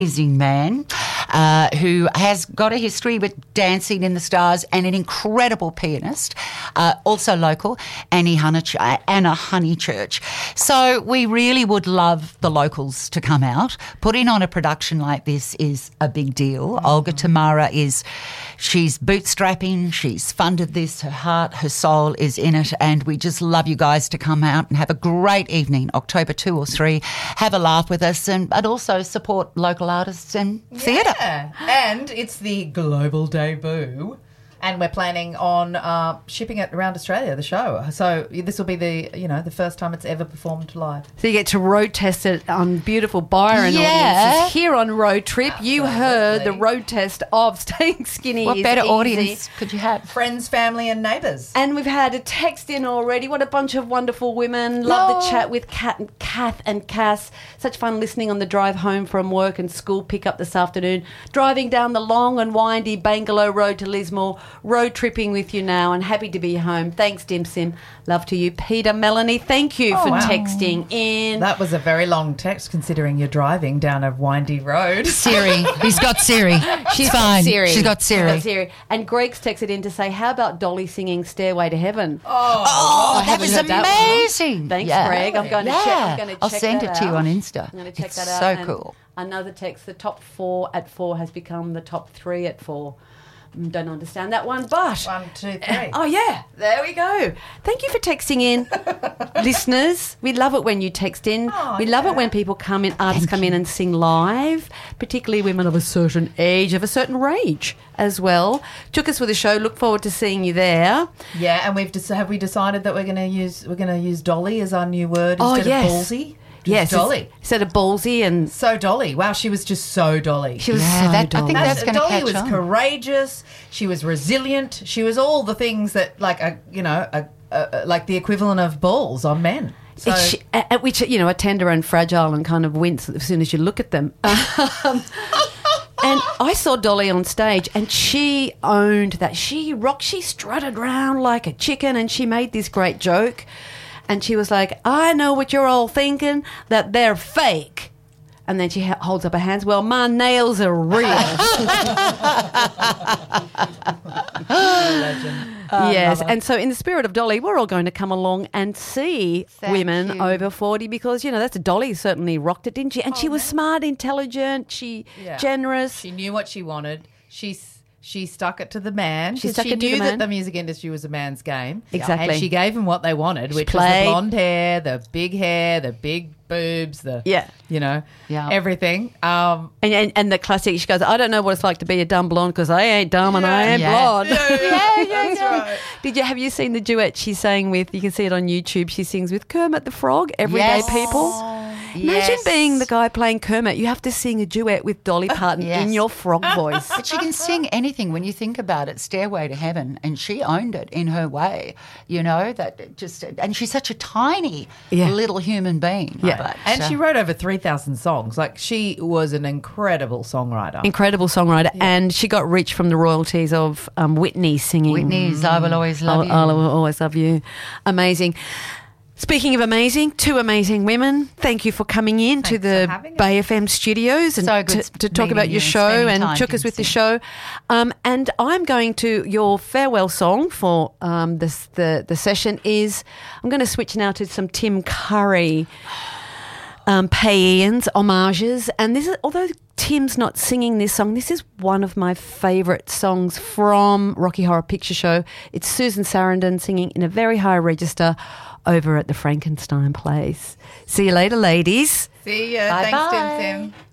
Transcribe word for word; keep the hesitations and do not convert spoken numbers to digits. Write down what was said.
amazing man uh, who has got a history with Dancing in the Stars and an incredible pianist, uh, also local, Annie Honeych- Anna Honeychurch. So we really would love the locals to come out. Putting on a production like this is a big deal. Mm-hmm. Olga Tamara is, she's bootstrapping, she's funded this, her heart, her soul is in it, and we just love you guys to come out and have a great evening, October two or three, have a laugh with us and, and also support local artists and theatre. Yeah, and it's the global debut. And we're planning on uh, shipping it around Australia, the show. So this will be the, you know, the first time it's ever performed live. So you get to road test it on beautiful Byron Yeah. audiences here on Road Trip. Absolutely. You heard the road test of Staying Skinny What is better easy. audience could you have? Friends, family and neighbours. And we've had a text in already. What a bunch of wonderful women. Love Oh. the chat with Kat and Kath and Cass. Such fun listening on the drive home from work and school pickup this afternoon. Driving down the long and windy Bangalow Road to Lismore. Road tripping with you now and happy to be home. Thanks, Dim Sim. Love to you. Peter, Melanie, thank you Oh, for wow. texting in. That was a very long text considering you're driving down a windy road. Siri. He's got Siri. She's fine. Siri. She's got Siri. Got Siri. And Greg's texted in to say, how about Dolly singing Stairway to Heaven? Oh, that haven't was heard that one. amazing. Thanks, Yeah. Greg. I'm going to yeah. check. I'm going to check I'll send that it to you out. on Insta. I'm going to check it's that out. so And cool. Another text, the top four at four has become the top three at four. Mm, Don't understand that one, but... One, two, three. Oh, yeah. There we go. Thank you for texting in, listeners. We love it when you text in. Oh, we love yeah. it when people come in, artists come in and sing live, particularly women of a certain age, of a certain range as well. Took us with the show. Look forward to seeing you there. Yeah, and we've just have we decided that we're going to use we're going to use dolly as our new word Oh, instead yes. of ballsy. Just Yes. dolly. Instead of ballsy and... So dolly. Wow, she was just so dolly. She was Yeah, so that- I dolly. think that's gonna Dolly catch was on. courageous. She was resilient. She was all the things that, like a you know, a, a, like the equivalent of balls on men. So It's, at at which, you know, are tender and fragile and kind of wince as soon as you look at them. Um, and I saw Dolly on stage and she owned that. She rocked, she strutted around like a chicken and she made this great joke. And she was like, I know what you're all thinking, that they're fake. And then she ha- holds up her hands. Well, my nails are real. Yes, and so in the spirit of Dolly, we're all going to come along and see Thank women you. over forty because, you know, that's Dolly certainly rocked it, didn't she? And she was smart, intelligent, she Yeah. generous. she knew what she wanted. She s- she stuck it to the man. She 'cause stuck she it to knew the man. that the music industry was a man's game. Exactly. And she gave him what they wanted, which was played. the blonde hair, the big hair, the big boobs, the Yeah. you know, Yeah. everything. Um, And, and and the classic, she goes, I don't know what it's like to be a dumb blonde because I ain't dumb and I Yeah. ain't Yeah. blonde. yeah, yeah, that's right. Did you have you seen the duet she sang with? You can see it on YouTube. She sings with Kermit the Frog, Everyday Yes. People. Imagine Yes. being the guy playing Kermit. You have to sing a duet with Dolly Parton Yes. in your frog voice. But she can sing anything when you think about it. Stairway to Heaven, and she owned it in her way. You know that just, and she's such a tiny Yeah. little human being. Yeah. But, And uh, she wrote over three thousand songs. Like, she was an incredible songwriter. Incredible songwriter, and she got rich from the royalties of um, Whitney singing. Whitney's "I Will Always Love I'll, You." I'll always love you. Amazing. Speaking of amazing, two amazing women. Thank you for coming in to Thanks the for having us. Bay F M studios and So good to, to talk meeting about you your and show spending and time, took us with the Kinsey. show. Um, and I'm going to your farewell song for um, this, the the session is. I'm going to switch now to some Tim Curry. Um, Payans, homages, and this is although Tim's not singing this song, this is one of my favourite songs from Rocky Horror Picture Show. It's Susan Sarandon singing in a very high register over at the Frankenstein Place. See you later, ladies. See ya. Bye-bye. Thanks, Tim Sim.